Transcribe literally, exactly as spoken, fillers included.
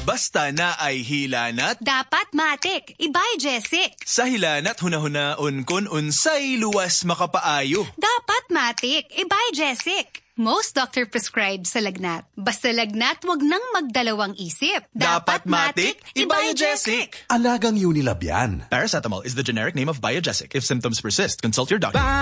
Basta na ay hilanat. Dapat matik, ibay Jessic. Sa hilanat hunahunaon kun unsay luwas makapaayo. Dapat matik, ibay Jessic. Most doctor prescribed sa lagnat. Basta lagnat, wag nang magdalawang isip. Dapat matik, ibay Jessic. Alagang Unilab yan. Paracetamol is the generic name of Biogesic. If symptoms persist, consult your doctor.